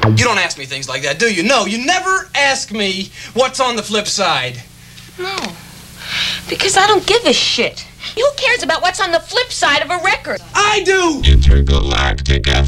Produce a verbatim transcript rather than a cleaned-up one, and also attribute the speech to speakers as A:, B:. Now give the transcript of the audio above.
A: You don't ask me things like that, do you? No, you never ask me what's on the flip side.
B: No, because I don't give a shit. Who cares about what's on the flip side of a record?
A: I do!
C: Intergalactic